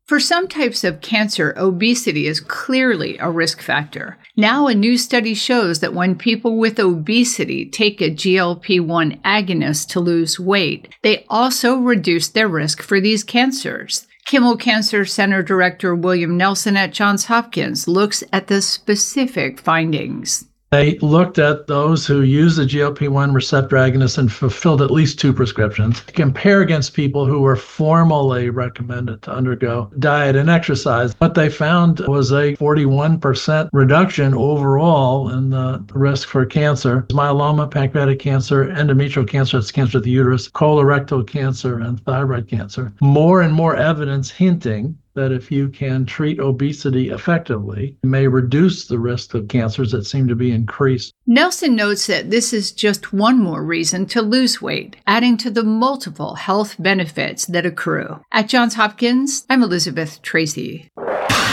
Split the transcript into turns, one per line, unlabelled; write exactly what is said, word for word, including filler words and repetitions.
For some types of cancer, obesity is clearly a risk factor. Now, a new study shows that when people with obesity take a G L P one agonist to lose weight, they also reduce their risk for these cancers. Kimmel Cancer Center Director William Nelson at Johns Hopkins looks at the specific findings.
They looked at those who used the G L P one receptor agonist and fulfilled at least two prescriptions, to compare against people who were formally recommended to undergo diet and exercise. What they found was a forty-one percent reduction overall in the risk for cancer, myeloma, pancreatic cancer, endometrial cancer, that's cancer of the uterus, colorectal cancer, and thyroid cancer. More and more evidence hinting that if you can treat obesity effectively, it may reduce the risk of cancers that seem to be increased.
Nelson notes that this is just one more reason to lose weight, adding to the multiple health benefits that accrue. At Johns Hopkins, I'm Elizabeth Tracy.